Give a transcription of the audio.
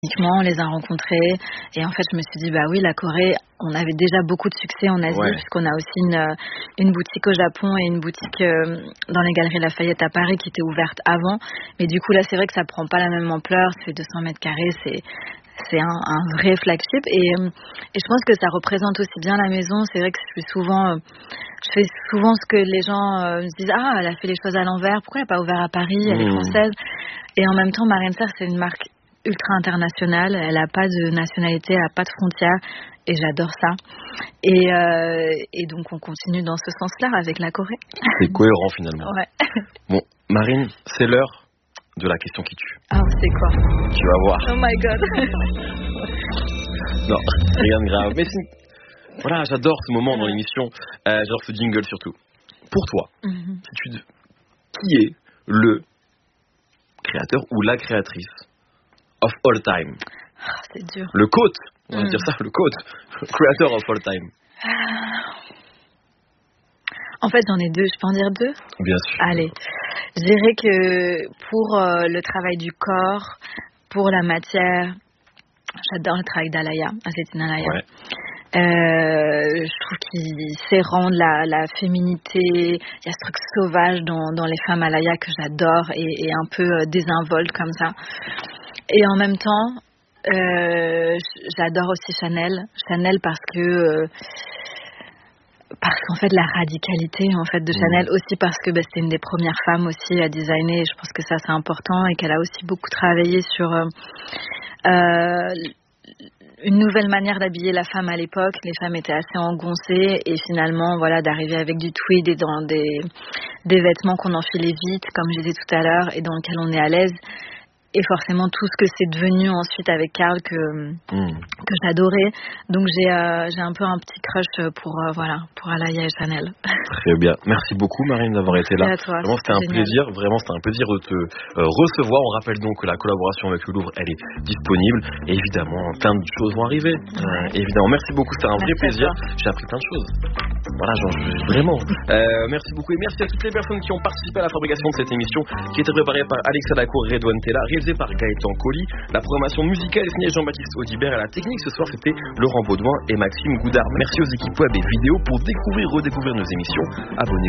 On les a rencontrés et en fait je me suis dit bah oui, la Corée, on avait déjà beaucoup de succès en Asie puisqu'on a aussi une boutique au Japon et une boutique dans les Galeries Lafayette à Paris qui était ouverte avant, mais du coup là c'est vrai que ça prend pas la même ampleur, c'est 200 mètres carrés, c'est un vrai flagship et je pense que ça représente aussi bien la maison. C'est vrai que je fais souvent ce que les gens se disent, elle a fait les choses à l'envers, pourquoi elle n'a pas ouvert à Paris, elle est française, et en même temps Marine Serre c'est une marque ultra internationale, elle n'a pas de nationalité, elle n'a pas de frontières et j'adore ça et donc on continue dans ce sens-là avec la Corée. C'est cohérent finalement. Ouais. Bon, Marine, c'est l'heure de la question qui tue. Ah, c'est quoi? Tu vas voir. Oh my god. Non, rien de grave. Mais voilà, j'adore ce moment dans l'émission. J'adore ce jingle surtout. Pour toi, qui est le créateur ou la créatrice of all time? C'est dur. Le GOAT, on va dire ça, le GOAT, creator of all time. En fait, j'en ai deux. Je peux en dire deux? Bien sûr. Allez. Je dirais que pour le travail du corps, pour la matière, j'adore le travail d'Alaya, Azedine Alaya. Ouais. Je trouve qu'il sait rendre la féminité. Il y a ce truc sauvage dans les femmes Alaya que j'adore et un peu désinvolte comme ça. Et en même temps, j'adore aussi Chanel. Chanel parce qu'en fait la radicalité en fait de Chanel, aussi parce que c'était une des premières femmes aussi à designer, et je pense que ça c'est important, et qu'elle a aussi beaucoup travaillé sur une nouvelle manière d'habiller la femme à l'époque. Les femmes étaient assez engoncées et finalement voilà, d'arriver avec du tweed et dans des vêtements qu'on enfilait vite comme je disais tout à l'heure et dans lesquels on est à l'aise. Et forcément tout ce que c'est devenu ensuite avec Karl que j'adorais. Donc j'ai un peu un petit crush pour Alaya et Chanel. Très bien. Merci beaucoup Marine d'avoir été là. Toi, vraiment c'était un plaisir. Vraiment c'était un plaisir de te recevoir. On rappelle donc que la collaboration avec le Louvre elle est disponible. Et évidemment plein de choses vont arriver. Évidemment. Merci beaucoup. C'était un vrai plaisir. J'ai appris plein de choses. Voilà, vraiment. Merci beaucoup et merci à toutes les personnes qui ont participé à la fabrication de cette émission qui était préparée par Alexa Dacour et Redouane Tella, réalisée par Gaëtan Colli. La programmation musicale est signée Jean-Baptiste Audibert et la technique ce soir c'était Laurent Baudouin et Maxime Goudard. Merci aux équipes web et vidéo. Pour découvrir, redécouvrir nos émissions, abonnez-vous